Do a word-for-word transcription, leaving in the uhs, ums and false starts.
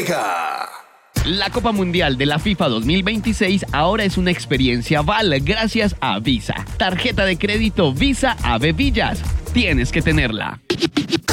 Naranja. La Copa Mundial de la FIFA dos mil veintiséis ahora es una experiencia V A L gracias a Visa. Tarjeta de crédito Visa Ave Villas. Tienes que tenerla.